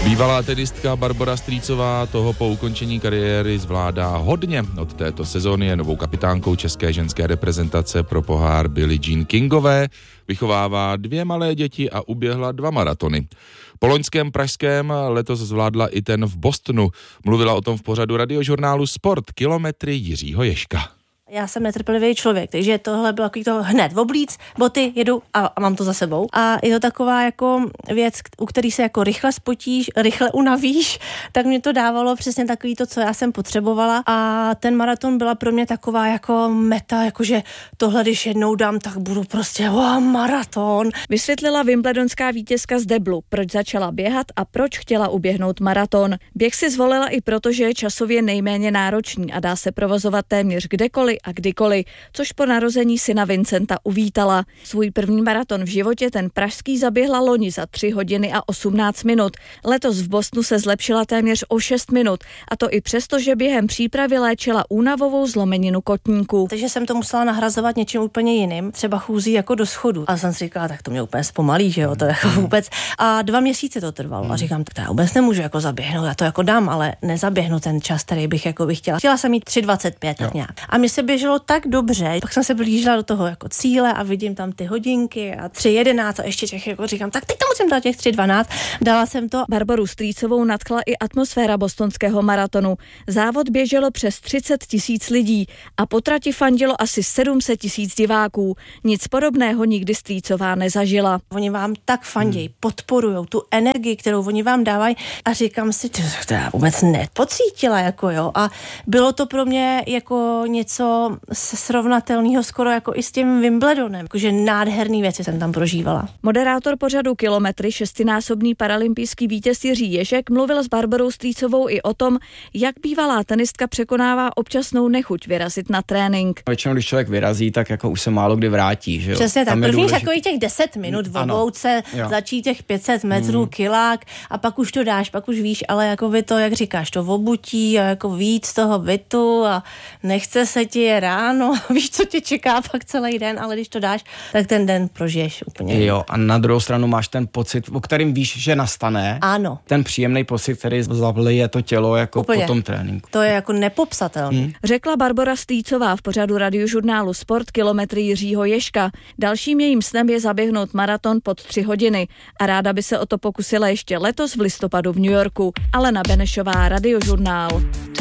Bývalá tenistka Barbora Strýcová toho po ukončení kariéry zvládá hodně. Od této sezóny je novou kapitánkou české ženské reprezentace pro pohár Billie Jean Kingové, vychovává 2 malé děti a uběhla 2 maratony. Po loňském pražském letos zvládla i ten v Bostonu. Mluvila o tom v pořadu radiožurnálu Sport Kilometry Jiřího Ježka. Já jsem netrpělivý člověk, takže tohle bylo takový to hned oblíc, boty, jedu a mám to za sebou. A je to taková jako věc, u který se jako rychle spotíš, rychle unavíš, tak mě to dávalo přesně takový to, co já jsem potřebovala. A ten maraton byla pro mě taková jako meta, jakože tohle, když jednou dám, tak budu prostě maraton. Vysvětlila wimbledonská vítězka z deblu, proč začala běhat a proč chtěla uběhnout maraton. Běh si zvolila i proto, že je časově nejméně náročný a dá se provozovat téměř kdekoliv a kdykoliv, což po narození syna Vincenta uvítala. Svůj první maraton v životě, ten pražský, zaběhla loni za 3 hodiny a 18 minut. Letos v Bostonu se zlepšila téměř o 6 minut, a to i přesto, že během přípravy léčila únavovou zlomeninu kotníku. Takže jsem to musela nahrazovat něčím úplně jiným, třeba chůzí jako do schodu. A jsem si říkala, tak to mě úplně zpomalí, že jo, to jako vůbec. A 2 měsíce to trvalo a říkám, tak to já vůbec nemůžu jako zaběhnout, já to jako dám, ale nezaběhnu ten čas, který bych jako chtěla. Chtěla jsem mít 3:25 tak nějak. A mě se běželo tak dobře, pak jsem se blížila do toho jako cíle a vidím tam ty hodinky a 3:11 a ještě těch jako říkám, tak teď to musím dát těch 3:12. Dala jsem to. Barboru Strýcovou nadchla i atmosféra bostonského maratonu. Závod běželo přes 30 000 lidí a po trati fandilo asi 700 000 diváků. Nic podobného nikdy Strýcová nezažila. Oni vám tak fandějí, podporujou tu energii, kterou oni vám dávají a říkám si, to já vůbec nepocítila jako jo, a bylo to pro mě jako něco srovnatelného skoro jako i s tím Wimbledonem, jakože nádherný věci jsem tam prožívala. Moderátor pořadu Kilometry, 6násobný paralympijský vítěz Jiří Ježek, mluvil s Barborou Strýcovou i o tom, jak bývalá tenistka překonává občasnou nechuť vyrazit na trénink. Většinou, když člověk vyrazí, tak jako už se málo kdy vrátí, že jo? Přesně tak, první takových těch 10 minut v oblouce, začít těch 500 metrů, kilák a pak už to dáš, pak už víš, ale jako by to, jak říkáš, to obutí a jako víc toho bytu a nechce se ti ráno, víš, co tě čeká pak celý den, ale když to dáš, tak ten den prožiješ úplně. Jo, a na druhou stranu máš ten pocit, o kterým víš, že nastane. Ano. Ten příjemný pocit, který zavlije to tělo jako úplně. Po tom tréninku. To je jako nepopsatelný. Řekla Barbora Strýcová v pořadu radiožurnálu Sport Kilometry Jiřího Ježka. Dalším jejím snem je zaběhnout maraton pod 3 hodiny a ráda by se o to pokusila ještě letos v listopadu v New Yorku. Alena Benešová, Radiožurnál.